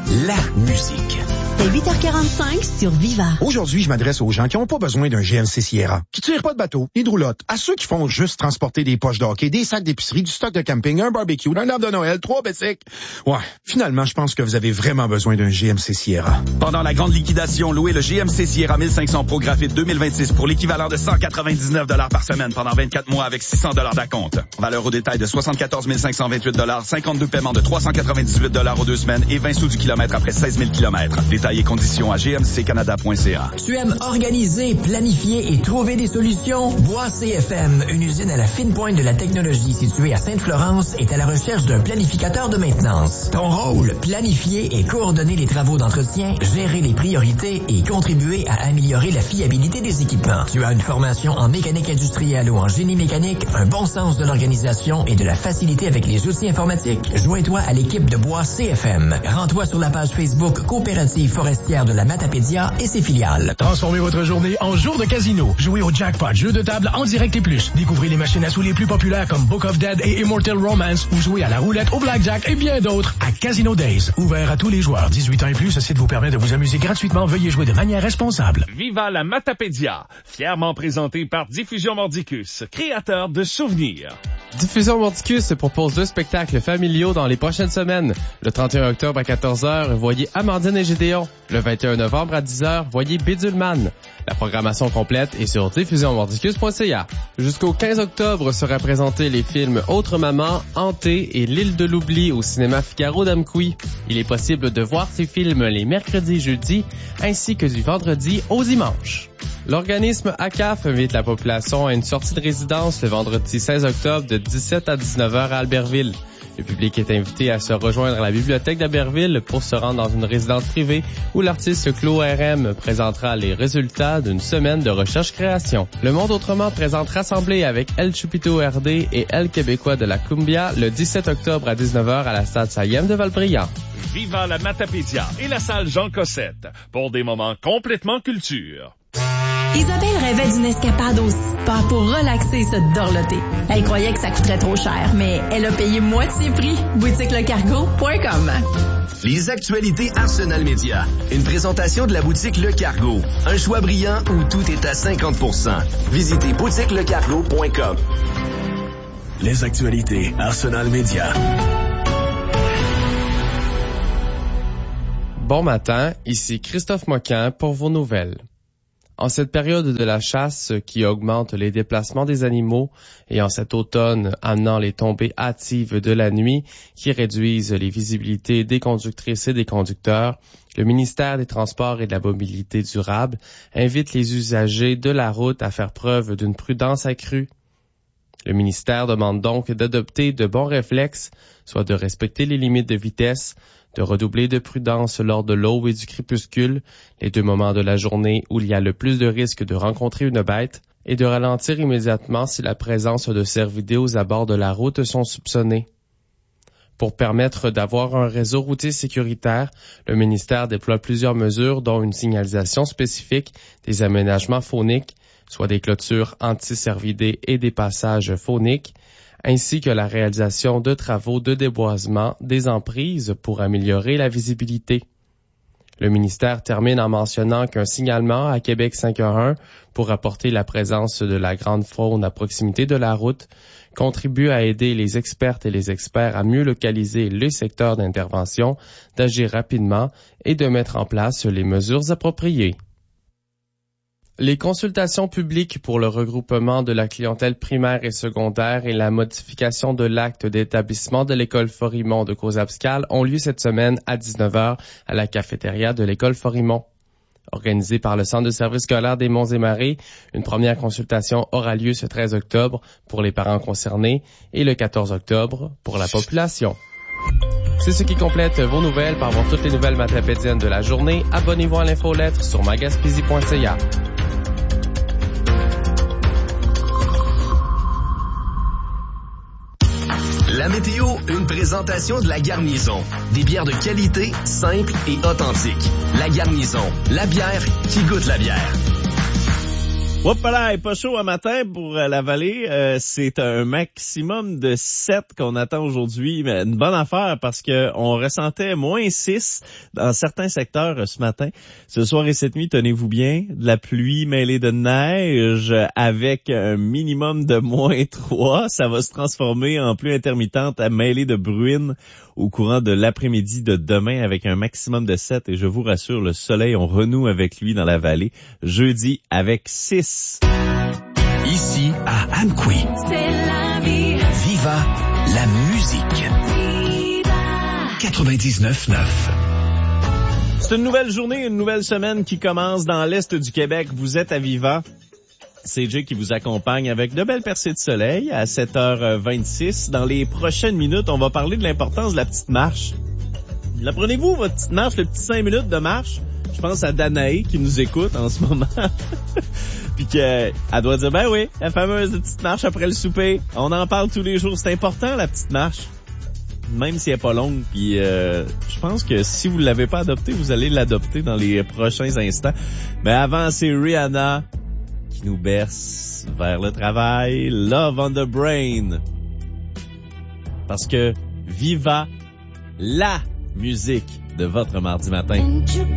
la musique. C'est 8h45 sur Viva. Aujourd'hui, je m'adresse aux gens qui n'ont pas besoin d'un GMC Sierra, qui tirent pas de bateau, ni de roulotte, à ceux qui font juste transporter des poches de hockey, des sacs d'épicerie, du stock de camping, un barbecue, un arbre de Noël, 3 bicycles. Ouais, finalement, je pense que vous avez vraiment besoin d'un GMC Sierra. Pendant la grande liquidation, louez le GMC Sierra 1500 Pro Graphite 2026 pour l'équivalent de 199 $ par semaine pendant 24 mois avec 600 $ d'acompte. Valeur au détail de 74 528 $, 52 paiements de 398 $ aux 2 semaines et 20 sous du kilomètre après 16 000 km. Détails et conditions à gmccanada.ca. Tu aimes organiser, planifier et trouver des solutions? Bois CFM, une usine à la fine pointe de la technologie située à Sainte-Florence, est à la recherche d'un planificateur de maintenance. Ton rôle, planifier et coordonner les travaux d'entretien, gérer les priorités et contribuer à améliorer la fiabilité des équipements. Tu as une formation en mécanique industrielle ou en génie mécanique, un bon sens de l'organisation et de la facilité avec les outils informatiques. Joins-toi à l'équipe de Bois CFM. Rends-toi sur la page Facebook Coopérative forestière de la Matapédia et ses filiales. Transformez votre journée en jour de casino. Jouez au jackpot, jeu de table en direct et plus. Découvrez les machines à sous les plus populaires comme Book of Dead et Immortal Romance ou jouez à la roulette, au blackjack et bien d'autres à Casino Days. Ouvert à tous les joueurs. 18 ans et plus, ce site vous permet de vous amuser gratuitement. Veuillez jouer de manière responsable. Viva la Matapédia, fièrement présenté par Diffusion Mordicus, créateur de souvenirs. Diffusion Mordicus se propose 2 spectacles familiaux dans les prochaines semaines. Le 31 octobre à 14h, voyez Amandine et Gédéon. Le 21 novembre à 10h, voyez Bédulman. La programmation complète est sur diffusionmordicus.ca. Jusqu'au 15 octobre sera présenté les films Autre Maman, Hanté et L'île de l'oubli au cinéma Figaro d'Amqui. Il est possible de voir ces films les mercredis et jeudis, ainsi que du vendredi au dimanche. L'organisme ACAF invite la population à une sortie de résidence le vendredi 16 octobre de 17 à 19h à Albertville. Le public est invité à se rejoindre à la bibliothèque d'Albertville pour se rendre dans une résidence privée où l'artiste Claude RM présentera les résultats d'une semaine de recherche-création. Le Monde Autrement présente Rassemblée avec El Chupito RD et El Québécois de la Cumbia le 17 octobre à 19h à la Stade Sayem de Valbrillant. Viva la Matapédia et la salle Jean Cossette pour des moments complètement culture. Isabelle rêvait d'une escapade au spa pour relaxer et se dorloter. Elle croyait que ça coûterait trop cher, mais elle a payé moitié prix. BoutiqueLeCargo.com. Les actualités Arsenal Média. Une présentation de la boutique Le Cargo. Un choix brillant où tout est à 50%. Visitez BoutiqueLeCargo.com. Les actualités Arsenal Média. Bon matin, ici Christophe Moquin pour vos nouvelles. En cette période de la chasse qui augmente les déplacements des animaux et en cet automne amenant les tombées hâtives de la nuit qui réduisent les visibilités des conductrices et des conducteurs, le ministère des Transports et de la Mobilité durable invite les usagers de la route à faire preuve d'une prudence accrue. Le ministère demande donc d'adopter de bons réflexes, soit de respecter les limites de vitesse, de redoubler de prudence lors de l'aube et du crépuscule, les 2 moments de la journée où il y a le plus de risques de rencontrer une bête, et de ralentir immédiatement si la présence de cervidés aux abords de la route sont soupçonnées. Pour permettre d'avoir un réseau routier sécuritaire, le ministère déploie plusieurs mesures dont une signalisation spécifique, des aménagements phoniques, soit des clôtures anti-cervidés et des passages phoniques, ainsi que la réalisation de travaux de déboisement des emprises pour améliorer la visibilité. Le ministère termine en mentionnant qu'un signalement à Québec 511 pour apporter la présence de la grande faune à proximité de la route contribue à aider les expertes et les experts à mieux localiser les secteurs d'intervention, d'agir rapidement et de mettre en place les mesures appropriées. Les consultations publiques pour le regroupement de la clientèle primaire et secondaire et la modification de l'acte d'établissement de l'école Forimont de Cozabscal ont lieu cette semaine à 19h à la cafétéria de l'école Forimont. Organisée par le Centre de services scolaires des Monts-et-Marais, une première consultation aura lieu ce 13 octobre pour les parents concernés et le 14 octobre pour la population. C'est ce qui complète vos nouvelles. Pour avoir toutes les nouvelles matapédiennes de la journée, abonnez-vous à l'infolettre sur magaspizi.ca. La météo, une présentation de La Garnison. Des bières de qualité, simples et authentiques. La Garnison, la bière qui goûte la bière. Hopala, pas chaud un matin pour la vallée. C'est un maximum de 7 qu'on attend aujourd'hui. Mais une bonne affaire parce que on ressentait moins 6 dans certains secteurs ce matin. Ce soir et cette nuit, tenez-vous bien, de la pluie mêlée de neige avec un minimum de moins 3. Ça va se transformer en pluie intermittente à mêlée de bruine au courant de l'après-midi de demain avec un maximum de 7. Et je vous rassure, le soleil, on renoue avec lui dans la vallée. Jeudi avec 6. Ici, à Amqui. C'est la vie. Viva la musique. Viva. 99.9. C'est une nouvelle journée, une nouvelle semaine qui commence dans l'Est du Québec. Vous êtes à Viva. C'est Jay qui vous accompagne avec de belles percées de soleil à 7h26. Dans les prochaines minutes, on va parler de l'importance de la petite marche. La prenez-vous, votre petite marche, le petit 5 minutes de marche? Je pense à Danae qui nous écoute en ce moment. Puis qu'elle doit dire, ben oui, la fameuse petite marche après le souper. On en parle tous les jours. C'est important, la petite marche. Même si elle est pas longue. Puis je pense que si vous l'avez pas adoptée, vous allez l'adopter dans les prochains instants. Mais avant, c'est Rihanna qui nous berce vers le travail. Love on the Brain. Parce que Viva la musique de votre mardi matin.